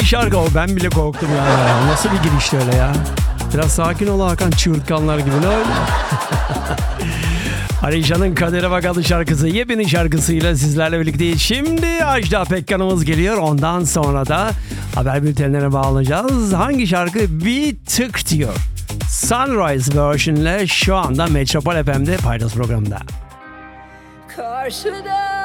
Hangi şarkı o? Ben bile korktum ya. Nasıl bir girişti öyle ya? Biraz sakin ol Hakan, çığırtkanlar gibi, ne öyle? Alişan'ın Kadere Bak adlı şarkısı, yepyeni şarkısıyla sizlerle birlikteyiz. Şimdi Ajda Pekkan'ımız geliyor. Ondan sonra da haber bültenlerine bağlayacağız. Hangi şarkı? Bir tık diyor. Sunrise version ile şu anda Metropol FM'de Paydos programında. Karşıda